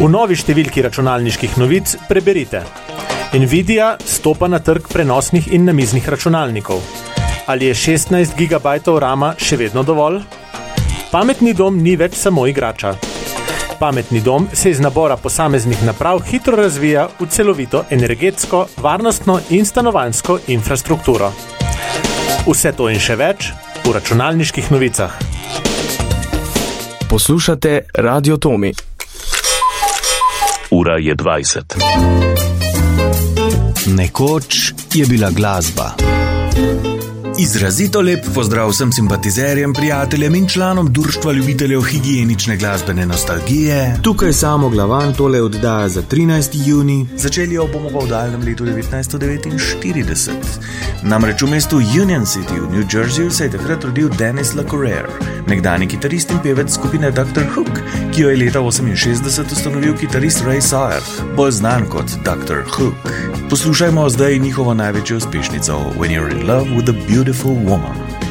V novi številki računalniških novic preberite: Nvidia stopa na trg prenosnih in namiznih računalnikov. Ali je 16 GB RAM še vedno dovolj? Pametni dom ni več samo igrača. Pametni dom se iz nabora posameznih naprav hitro razvija v celovito energetsko, varnostno in stanovanjsko infrastrukturo. Vse to in še več v računalniških novicah. Poslušate Radio Tomi. Ura je 20. Nekoč je bila glasba. Izrazito lep pozdrav vsem simpatizerjem, prijateljem in članom Društva ljubiteljev higienične glasbene nostalgije. Tukaj Samo Glavan tole oddaja za 13. juni. Začeli jo bomo pa v daljnem letu 1949. Namreč v mestu Union City v New Jerseyju se je takrat rodil Dennis LeCoureur, nekdani kitarist in pevec skupine Dr. Hook, ki jo je leta 1968 ustanovil kitarist Ray Sawyer, bolj znan kot Dr. Hook. Poslušajmo zdaj njihovo največjo uspešnico When You're in Love with a Beautiful Woman.